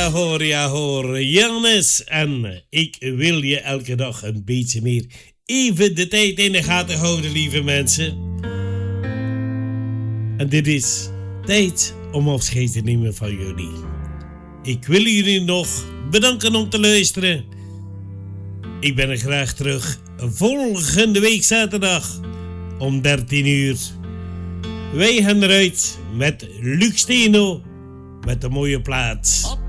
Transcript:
ja hoor, Jannes. En ik wil je elke dag een beetje meer even de tijd in de gaten houden, lieve mensen. En dit is tijd om afscheid te nemen van jullie. Ik wil jullie nog bedanken om te luisteren. Ik ben er graag terug volgende week zaterdag om 13 uur. Wij gaan eruit met Luc Steno met een mooie plaat.